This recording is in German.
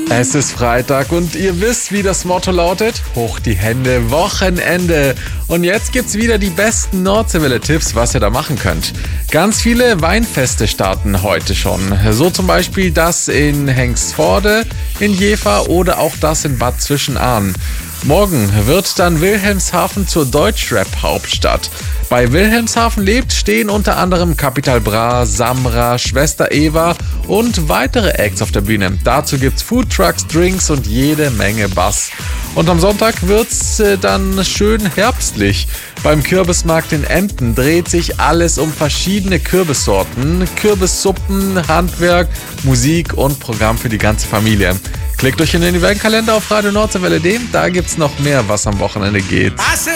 Es ist Freitag und ihr wisst, wie das Motto lautet: Hoch die Hände, Wochenende. Und jetzt gibt's wieder die besten Nordseewelle-Tipps, was ihr da machen könnt. Ganz viele Weinfeste starten heute schon. So zum Beispiel das in Hengstforde, in Jever oder auch das in Bad Zwischenahn. Morgen wird dann Wilhelmshaven zur Deutschrap-Hauptstadt. Bei Wilhelmshaven lebt stehen unter anderem Capital Bra, Samra, Schwester Eva und weitere Acts auf der Bühne. Dazu gibt's Foodtrucks, Drinks und jede Menge Bass. Und am Sonntag wird's dann schön herbstlich. Beim Kürbismarkt in Emden dreht sich alles um verschiedene Kürbissorten, Kürbissuppen, Handwerk, Musik und Programm für die ganze Familie. Klickt euch in den Eventkalender auf radionordsee.de, da gibt's noch mehr, was am Wochenende geht.